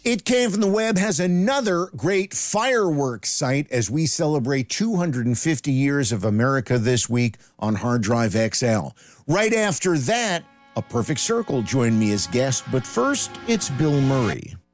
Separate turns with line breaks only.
It Came from the Web has another great fireworks site as we celebrate 250 years of America this week on Hard Drive XL. Right after that, A Perfect Circle joined me as guest, but first, it's Bill Murray.